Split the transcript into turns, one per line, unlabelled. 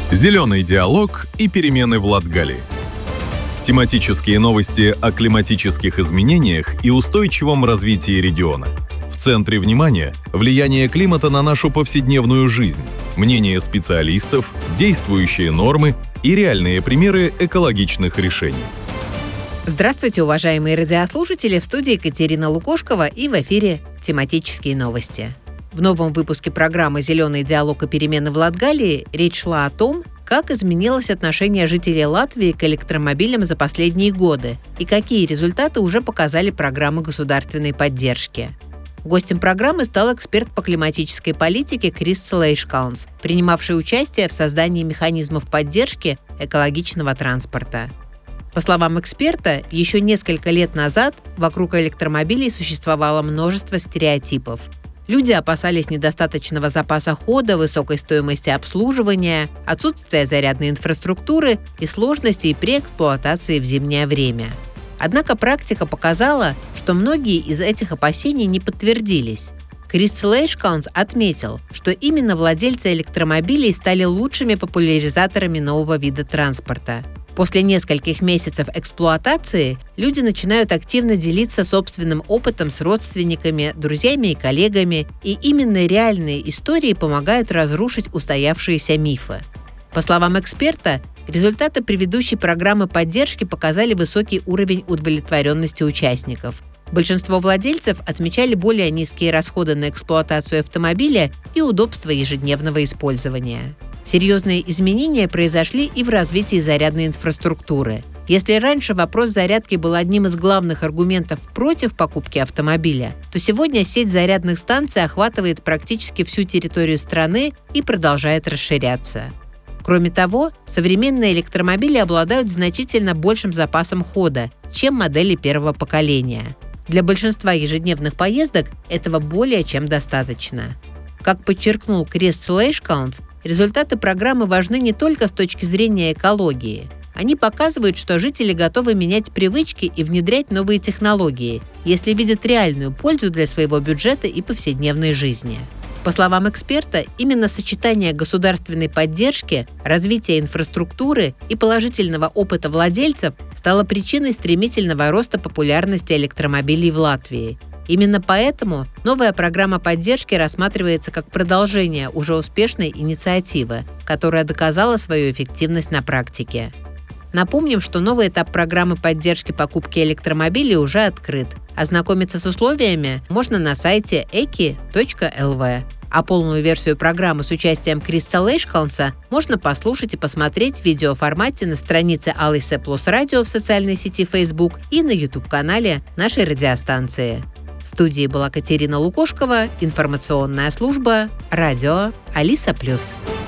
Зеленый диалог и перемены в Латгалии. Тематические новости о климатических изменениях и устойчивом развитии региона. В центре внимания – влияние климата на нашу повседневную жизнь, мнения специалистов, действующие нормы и реальные примеры экологичных решений.
Здравствуйте, уважаемые радиослушатели! В студии Екатерина Лукошкова и в эфире «Тематические новости». В новом выпуске программы «Зеленый диалог и перемены в Латгалии» речь шла о том, как изменилось отношение жителей Латвии к электромобилям за последние годы и какие результаты уже показали программы государственной поддержки. Гостем программы стал эксперт по климатической политике Крис Лейшкалнс, принимавший участие в создании механизмов поддержки экологичного транспорта. По словам эксперта, еще несколько лет назад вокруг электромобилей существовало множество стереотипов. Люди опасались недостаточного запаса хода, высокой стоимости обслуживания, отсутствия зарядной инфраструктуры и сложностей при эксплуатации в зимнее время. Однако практика показала, что многие из этих опасений не подтвердились. Крис Лейшкалнс отметил, что именно владельцы электромобилей стали лучшими популяризаторами нового вида транспорта. После нескольких месяцев эксплуатации люди начинают активно делиться собственным опытом с родственниками, друзьями и коллегами, и именно реальные истории помогают разрушить устоявшиеся мифы. По словам эксперта, результаты предыдущей программы поддержки показали высокий уровень удовлетворенности участников. Большинство владельцев отмечали более низкие расходы на эксплуатацию автомобиля и удобство ежедневного использования. Серьезные изменения произошли и в развитии зарядной инфраструктуры. Если раньше вопрос зарядки был одним из главных аргументов против покупки автомобиля, то сегодня сеть зарядных станций охватывает практически всю территорию страны и продолжает расширяться. Кроме того, современные электромобили обладают значительно большим запасом хода, чем модели первого поколения. Для большинства ежедневных поездок этого более чем достаточно. Как подчеркнул Крис Лейшкалнс, результаты программы важны не только с точки зрения экологии. Они показывают, что жители готовы менять привычки и внедрять новые технологии, если видят реальную пользу для своего бюджета и повседневной жизни. По словам эксперта, именно сочетание государственной поддержки, развития инфраструктуры и положительного опыта владельцев стало причиной стремительного роста популярности электромобилей в Латвии. Именно поэтому новая программа поддержки рассматривается как продолжение уже успешной инициативы, которая доказала свою эффективность на практике. Напомним, что новый этап программы поддержки покупки электромобилей уже открыт. Ознакомиться с условиями можно на сайте eki.lv. А полную версию программы с участием Криса Лейшкалнса можно послушать и посмотреть в видеоформате на странице Алисе Плюс Радио в социальной сети Facebook и на YouTube-канале нашей радиостанции. В студии была Екатерина Лукошкова, информационная служба «Радио Алиса Плюс».